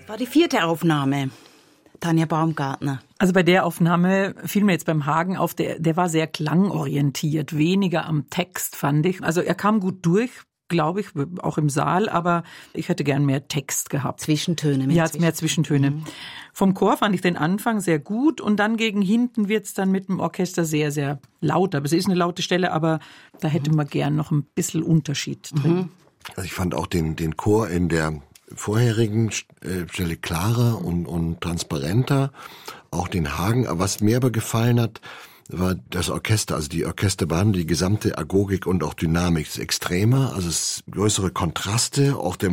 War die 4. Aufnahme, Tanja Baumgartner. Also bei der Aufnahme fiel mir jetzt beim Hagen auf, der war sehr klangorientiert, weniger am Text, fand ich. Also er kam gut durch, glaube ich, auch im Saal, aber ich hätte gern mehr Text gehabt. Zwischentöne. Mehr Zwischentöne. Vom Chor fand ich den Anfang sehr gut und dann gegen hinten wird's dann mit dem Orchester sehr, sehr laut. Aber es ist eine laute Stelle, aber da hätte man gern noch ein bisschen Unterschied drin. Also ich fand auch den Chor in der vorherigen Stelle klarer und transparenter, auch den Hagen. Aber was mir aber gefallen hat, war das Orchester, also die Orchesterbahn, die gesamte Agogik und auch Dynamik ist extremer, also es größere Kontraste, auch der